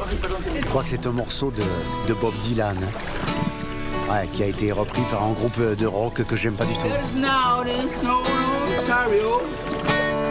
Je crois que c'est un morceau de Bob Dylan. Ouais, qui a été repris par un groupe de rock que j'aime pas du tout.